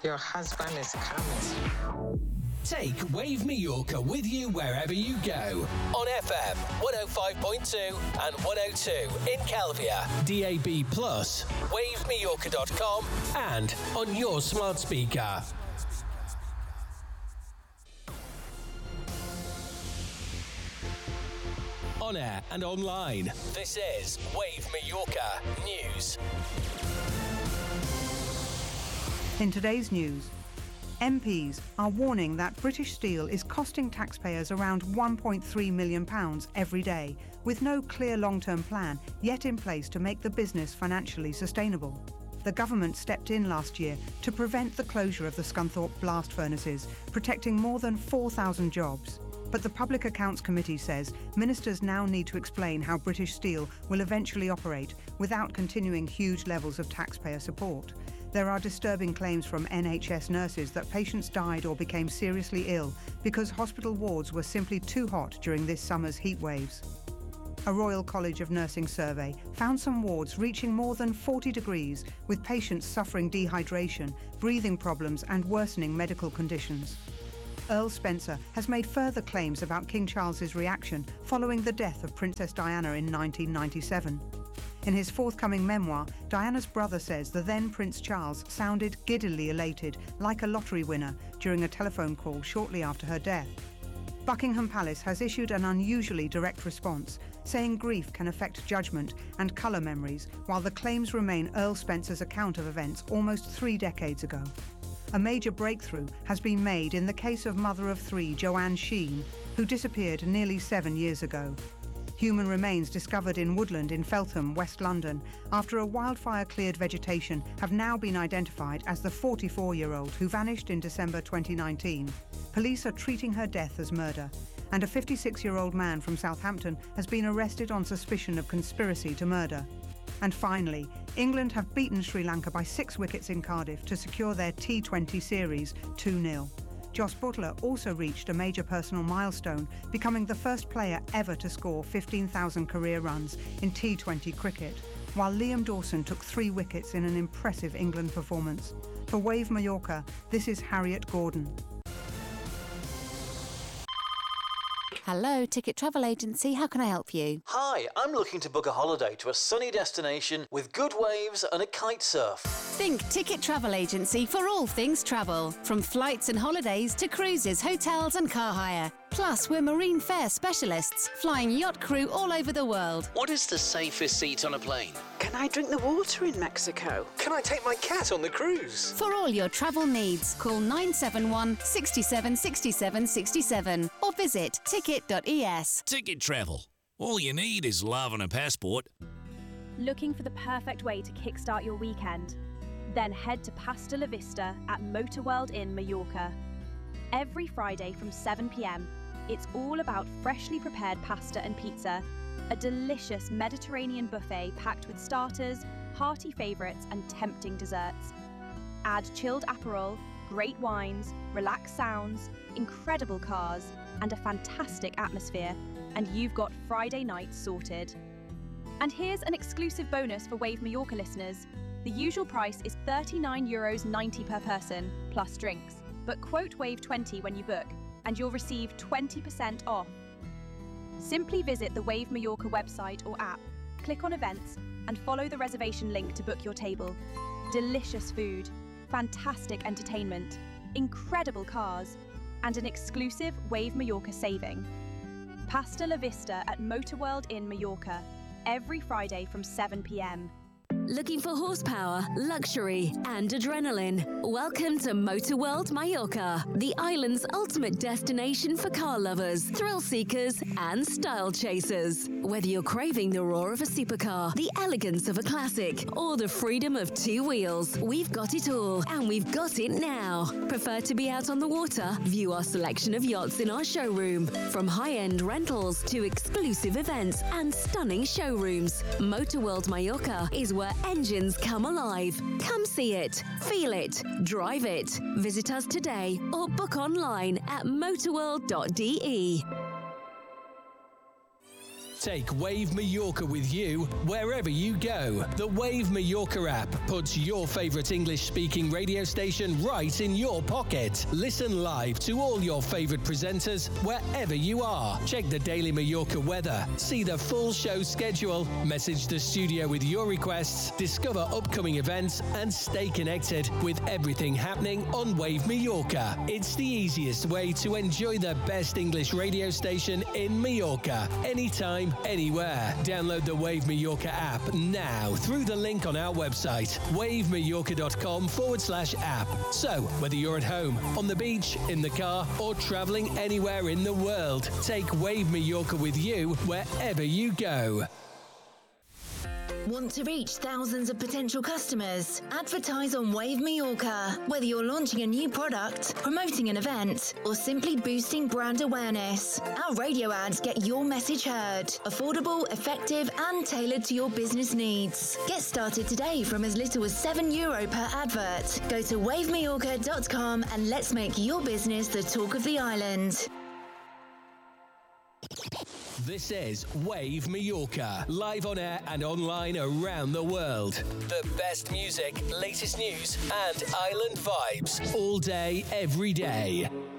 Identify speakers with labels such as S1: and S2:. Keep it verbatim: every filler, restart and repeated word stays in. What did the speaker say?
S1: Your husband is coming.
S2: Take Wave Mallorca with you wherever you go. On F M one oh five point two and one oh two in Calvia. D A B plus, wave mallorca dot com and on your smart speaker. On air and online, this is Wave Mallorca News.
S3: In today's news, M Ps are warning that British Steel is costing taxpayers around one point three million pounds every day, with no clear long-term plan yet in place to make the business financially sustainable. The government stepped in last year to prevent the closure of the Scunthorpe blast furnaces, protecting more than four thousand jobs. But the Public Accounts Committee says ministers now need to explain how British Steel will eventually operate without continuing huge levels of taxpayer support. There are disturbing claims from N H S nurses that patients died or became seriously ill because hospital wards were simply too hot during this summer's heat waves. A Royal College of Nursing survey found some wards reaching more than forty degrees, with patients suffering dehydration, breathing problems and worsening medical conditions. Earl Spencer has made further claims about King Charles's reaction following the death of Princess Diana in nineteen ninety-seven. In his forthcoming memoir, Diana's brother says the then Prince Charles sounded giddily elated, like a lottery winner, during a telephone call shortly after her death. Buckingham Palace has issued an unusually direct response, saying grief can affect judgment and colour memories, while the claims remain Earl Spencer's account of events almost three decades ago. A major breakthrough has been made in the case of mother of three Joanne Sheen, who disappeared nearly seven years ago. Human remains discovered in woodland in Feltham, West London, after a wildfire-cleared vegetation have now been identified as the forty-four-year-old who vanished in December twenty nineteen. Police are treating her death as murder, and a fifty-six-year-old man from Southampton has been arrested on suspicion of conspiracy to murder. And finally, England have beaten Sri Lanka by six wickets in Cardiff to secure their T twenty series two nil. Jos Buttler also reached a major personal milestone, becoming the first player ever to score fifteen thousand career runs in T twenty cricket, while Liam Dawson took three wickets in an impressive England performance. For Wave Mallorca, this is Harriet Gordon.
S4: Hello, Ticket Travel Agency. How can I help you?
S5: Hi, I'm looking to book a holiday to a sunny destination with good waves and a kite surf.
S4: Think Ticket Travel Agency for all things travel. From flights and holidays to cruises, hotels and car hire. Plus, we're marine fare specialists, flying yacht crew all over the world.
S6: What is the safest seat on a plane?
S7: Can I drink the water in Mexico?
S6: Can I take my cat on the cruise?
S4: For all your travel needs, call nine seven one, six seven six seven six seven or visit ticket dot e s.
S8: Ticket Travel. All you need is love and a passport.
S9: Looking for the perfect way to kickstart your weekend? Then head to Pasta La Vista at Motorworld in Mallorca. Every Friday from seven p m, it's all about freshly prepared pasta and pizza, a delicious Mediterranean buffet packed with starters, hearty favourites and tempting desserts. Add chilled Aperol, great wines, relaxed sounds, incredible cars and a fantastic atmosphere, and you've got Friday night sorted. And here's an exclusive bonus for Wave Mallorca listeners. The usual price is thirty-nine euros ninety per person, plus drinks. But quote Wave twenty when you book, and you'll receive twenty percent off. Simply visit the Wave Mallorca website or app, click on events, and follow the reservation link to book your table. Delicious food, fantastic entertainment, incredible cars, and an exclusive Wave Mallorca saving. Pasta La Vista at Motorworld in Mallorca, every Friday from seven p m.
S10: Looking for horsepower, luxury, and adrenaline? Welcome to Motorworld Mallorca, the island's ultimate destination for car lovers, thrill seekers, and style chasers. Whether you're craving the roar of a supercar, the elegance of a classic, or the freedom of two wheels, we've got it all, and we've got it now. Prefer to be out on the water? View our selection of yachts in our showroom. From high-end rentals to exclusive events and stunning showrooms, Motorworld Mallorca is where engines come alive. Come see it, feel it, drive it. Visit us today or book online at motorworld dot d e.
S2: Take Wave Mallorca with you wherever you go. The Wave Mallorca app puts your favourite English-speaking radio station right in your pocket. Listen live to all your favourite presenters wherever you are. Check the daily Mallorca weather, see the full show schedule, message the studio with your requests, discover upcoming events, and stay connected with everything happening on Wave Mallorca. It's the easiest way to enjoy the best English radio station in Mallorca, anytime, anywhere. Download the Wave Mallorca app now through the link on our website, wavemallorca.com forward slash app. So, whether you're at home, on the beach, in the car, or travelling anywhere in the world, take Wave Mallorca with you wherever you go.
S11: Want to reach thousands of potential customers? Advertise on Wave Mallorca. Whether you're launching a new product, promoting an event, or simply boosting brand awareness, our radio ads get your message heard. Affordable, effective, and tailored to your business needs. Get started today from as little as seven euro per advert. Go to wave mallorca dot com and let's make your business the talk of the island.
S2: This is Wave Mallorca, live on air and online around the world. The best music, latest news, and island vibes all day, every day.